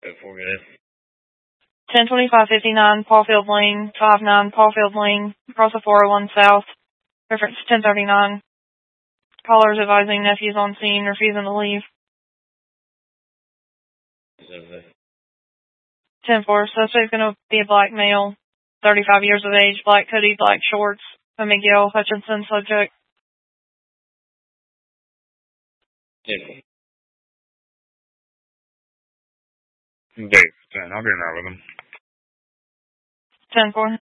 10-4, guys. 102559 Paulfield Lane, 59 Paulfield Lane, across the 401 South, reference 1039. Callers advising nephews on scene, refusing to leave. 10-4, suspect's going to be a black male, 35 years of age, black hoodie, black shorts, a Miguel Hutchinson subject. 10-4. Dave, 10, I'll get in there with him. 10-4.